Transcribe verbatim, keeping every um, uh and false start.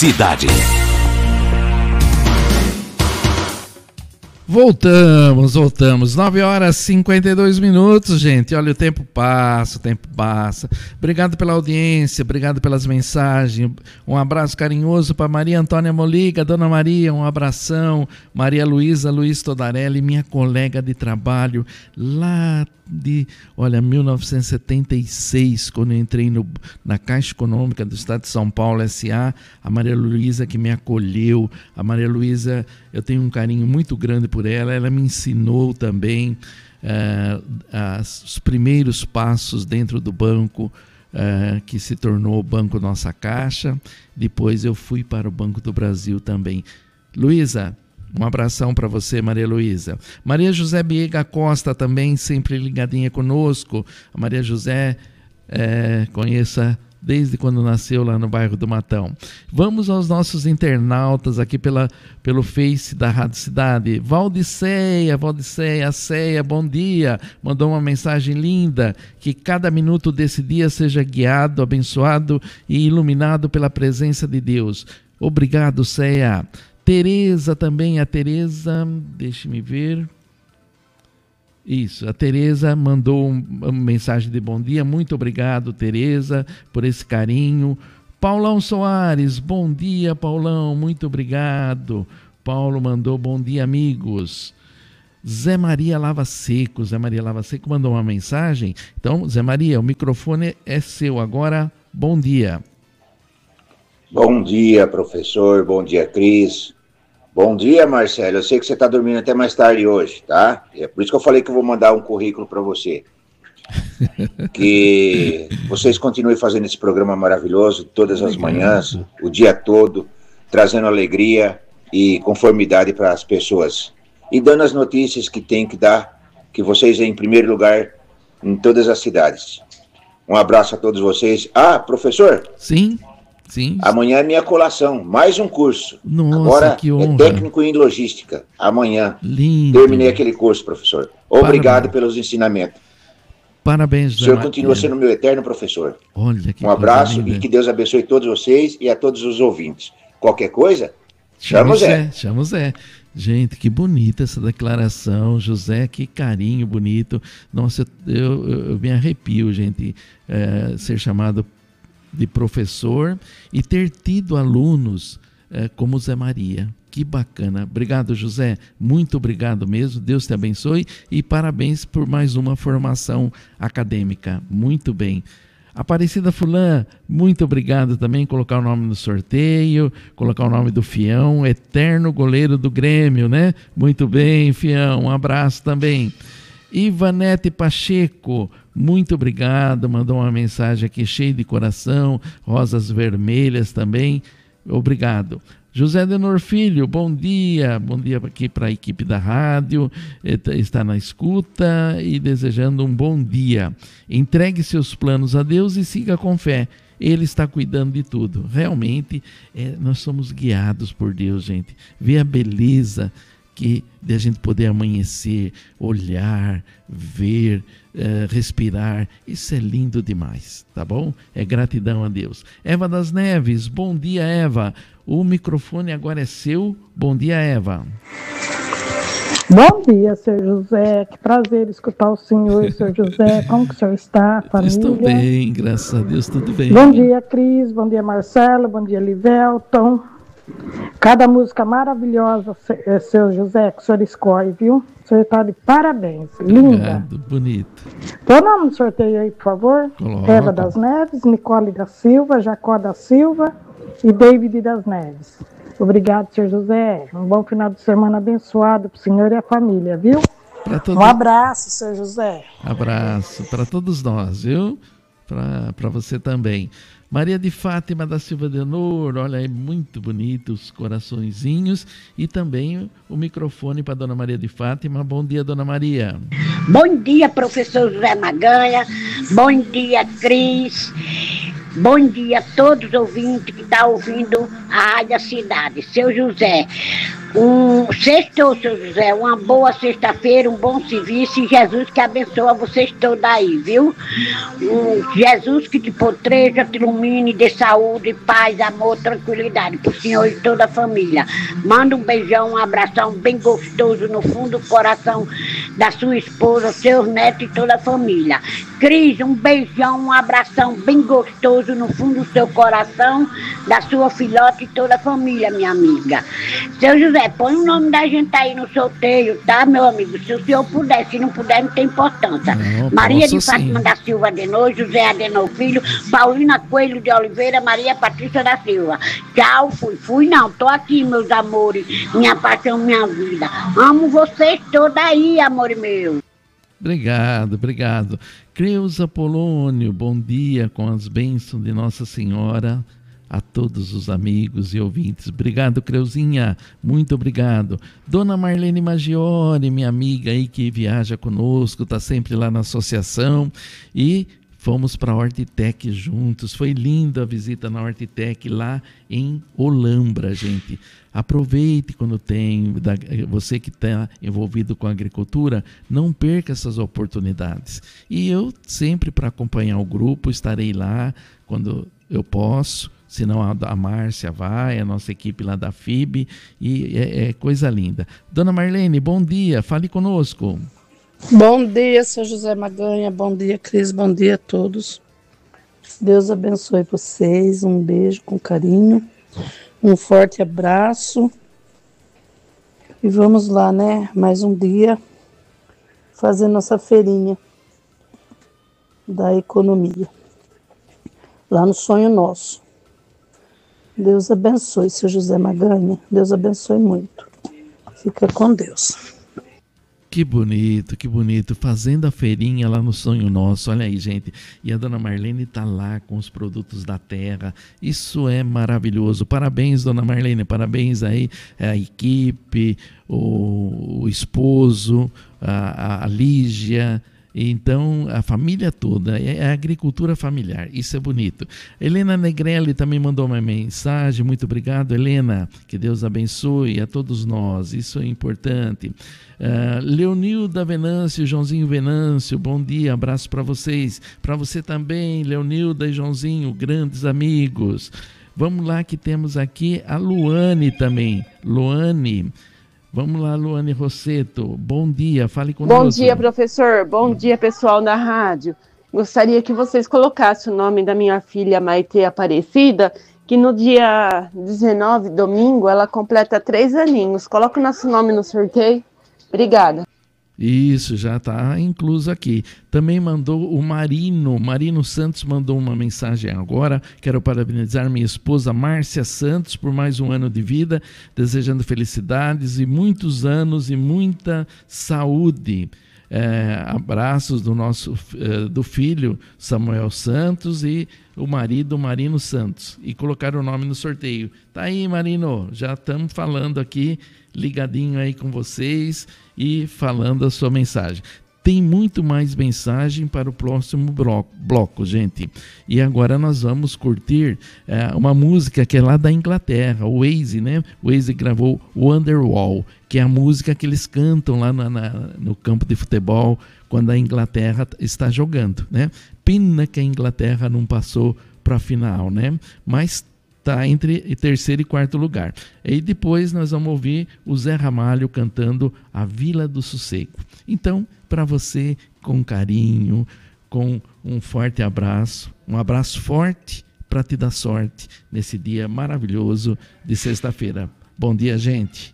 Cidade. Voltamos, voltamos. nove horas e cinquenta e dois minutos, gente. Olha, o tempo passa, o tempo passa. Obrigado pela audiência, obrigado pelas mensagens. Um abraço carinhoso para Maria Antônia Moliga, Dona Maria, um abração. Maria Luísa Luiz Todarelli, minha colega de trabalho lá de, olha, mil novecentos e setenta e seis, quando eu entrei no, na Caixa Econômica do Estado de São Paulo, S A, a Maria Luísa que me acolheu. A Maria Luísa, eu tenho um carinho muito grande por ela, ela me ensinou também uh, as, os primeiros passos dentro do banco, uh, que se tornou o Banco Nossa Caixa. Depois eu fui para o Banco do Brasil também. Luísa, um abração para você, Maria Luísa. Maria José Biega Costa também, sempre ligadinha conosco. A Maria José, é, conheça desde quando nasceu lá no bairro do Matão. Vamos aos nossos internautas aqui pela, pelo Face da Rádio Cidade. Valdiceia, Valdiceia, Ceia, bom dia. Mandou uma mensagem linda. Que cada minuto desse dia seja guiado, abençoado e iluminado pela presença de Deus. Obrigado, Ceia. Tereza também, a Tereza, deixe-me ver. Isso, a Tereza mandou um, uma mensagem de bom dia. Muito obrigado, Tereza, por esse carinho. Paulão Soares, bom dia, Paulão, muito obrigado. Paulo mandou bom dia, amigos. Zé Maria Lava Seco, Zé Maria Lava Seco mandou uma mensagem. Então, Zé Maria, o microfone é seu agora. Bom dia. Bom dia, professor. Bom dia, Cris. Bom dia, Marcelo. Eu sei que você está dormindo até mais tarde hoje, tá? É por isso que eu falei que eu vou mandar um currículo para você. Que vocês continuem fazendo esse programa maravilhoso todas as manhãs, o dia todo, trazendo alegria e conformidade para as pessoas. E dando as notícias que tem que dar, que vocês em primeiro lugar em todas as cidades. Um abraço a todos vocês. Ah, professor? Sim. Sim. Amanhã é minha colação, mais um curso. Nossa, agora que honra. É técnico em logística. Amanhã. Lindo. Terminei aquele curso, professor. Obrigado Parabéns. pelos ensinamentos. Parabéns, O senhor continua sendo meu eterno professor. Olha que um abraço linda. E que Deus abençoe todos vocês e a todos os ouvintes. Qualquer coisa, chama o Zé. Chama o Zé. Gente, que bonita essa declaração, José, que carinho bonito. Nossa, eu, eu, eu me arrepio, gente, é, ser chamado de professor e ter tido alunos é, como Zé Maria. Que bacana. Obrigado, José. Muito obrigado mesmo. Deus te abençoe e parabéns por mais uma formação acadêmica. Muito bem. Aparecida Fulã, muito obrigado também. Colocar o nome no sorteio, colocar o nome do Fião, eterno goleiro do Grêmio, né? Muito bem, Fião. Um abraço também. Ivanete Pacheco, muito obrigado, mandou uma mensagem aqui cheia de coração, rosas vermelhas também, obrigado. José Denor Filho, bom dia, bom dia aqui para a equipe da rádio, está na escuta e desejando um bom dia. Entregue seus planos a Deus e siga com fé, Ele está cuidando de tudo. Realmente, é, nós somos guiados por Deus, gente, vê a beleza que de a gente poder amanhecer, olhar, ver, uh, respirar, isso é lindo demais, tá bom? É gratidão a Deus. Eva das Neves, bom dia, Eva. O microfone agora é seu. Bom dia, Eva. Bom dia, senhor José. Que prazer escutar o senhor, senhor José. Como que o senhor está, família? Estou bem, graças a Deus, tudo bem. Bom dia, Cris. Bom dia, Marcelo. Bom dia, Livelton. Cada música maravilhosa, seu José, que o senhor escolhe, viu? O senhor está de parabéns. Linda. Obrigado, bonito. Põe o nome no sorteio aí, por favor. Coloca. Eva das Neves, Nicole da Silva, Jacó da Silva e David das Neves. Obrigado, senhor José. Um bom final de semana abençoado para o senhor e a família, viu? Todo... Um abraço, senhor José. Abraço para todos nós, viu? Para você também. Maria de Fátima da Silva Denor, olha aí, muito bonito os coraçõezinhos. E também o microfone para Dona Maria de Fátima. Bom dia, Dona Maria. Bom dia, professor José Maganha. Bom dia, Cris. Bom dia a todos os ouvintes que estão ouvindo a Rádio Cidade. Seu José, um sextou, seu José, uma boa sexta-feira, um bom serviço e Jesus que abençoa vocês todos aí, viu? Um Jesus que te potreja, te ilumine, dê saúde, paz, amor, tranquilidade pro senhor e toda a família. Manda um beijão, um abração bem gostoso no fundo do coração da sua esposa, seus netos e toda a família. Cris, um beijão, um abração bem gostoso no fundo do seu coração, da sua filhota e toda a família, minha amiga. Seu José, põe o nome da gente aí no sorteio, tá, meu amigo? Se o senhor puder, se não puder, não tem importância. Não, Maria de Fátima sim. da Silva Adenor, José Adenor Filho, Paulina Coelho de Oliveira, Maria Patrícia da Silva. Tchau, fui, fui não, tô aqui, meus amores, minha paixão, minha vida. Amo vocês todos aí, amor meu. Obrigado, obrigado. Creuza Polônio, bom dia com as bênçãos de Nossa Senhora a todos os amigos e ouvintes. Obrigado, Creuzinha, muito obrigado. Dona Marlene Maggiore, minha amiga aí que viaja conosco, está sempre lá na associação e fomos para a Hortitec juntos. Foi linda a visita na Hortitec lá em Olambra, gente. Aproveite quando tem, você que está envolvido com a agricultura, não perca essas oportunidades. E eu sempre, para acompanhar o grupo, estarei lá quando eu posso. Senão a, a Márcia vai, a nossa equipe lá da F I B, e é, é coisa linda. Dona Marlene, bom dia, fale conosco. Bom dia, seu José Maganha, bom dia, Cris, bom dia a todos. Deus abençoe vocês, um beijo com carinho, um forte abraço. E vamos lá, né, mais um dia, fazer nossa feirinha da economia, lá no Sonho Nosso. Deus abençoe, seu José Maganha, Deus abençoe muito. Fica com Deus. Que bonito, que bonito, fazendo a feirinha lá no Sonho Nosso, olha aí, gente, e a dona Marlene está lá com os produtos da terra, isso é maravilhoso, parabéns, dona Marlene, parabéns aí a equipe, o, o esposo, a, a Lígia, então a família toda, é a agricultura familiar, isso é bonito. Helena Negrelli também mandou uma mensagem, muito obrigado, Helena, que Deus abençoe a todos nós, isso é importante. Uh, Leonilda Venâncio, Joãozinho Venâncio, bom dia, abraço para vocês, para você também, Leonilda e Joãozinho, grandes amigos. Vamos lá que temos aqui a Luane também, Luane. Vamos lá, Luane Rosseto. Bom dia, fale conosco. Bom dia, professor. Bom dia, pessoal da rádio. Gostaria que vocês colocassem o nome da minha filha Maite Aparecida, que no dia dezenove, domingo, ela completa três aninhos. Coloca o nosso nome no sorteio. Obrigada. Isso, já está incluso aqui. Também mandou o Marino, Marino Santos mandou uma mensagem agora. Quero parabenizar minha esposa Márcia Santos por mais um ano de vida, desejando felicidades e muitos anos e muita saúde. É, abraços do nosso é, do filho Samuel Santos e o marido Marino Santos, e colocar o nome no sorteio. Tá aí, Marino, já estamos falando aqui, ligadinho aí com vocês e falando a sua mensagem. Tem muito mais mensagem para o próximo bloco, bloco, gente. E agora nós vamos curtir é, uma música que é lá da Inglaterra, o Waze, né? O Waze gravou Wonderwall, que é a música que eles cantam lá na, na, no campo de futebol quando a Inglaterra está jogando, né? Pena que a Inglaterra não passou para a final, né? Mas está entre terceiro e quarto lugar. E depois nós vamos ouvir o Zé Ramalho cantando A Vila do Sossego. Então, para você, com carinho, com um forte abraço, um abraço forte para te dar sorte nesse dia maravilhoso de sexta-feira. Bom dia, gente.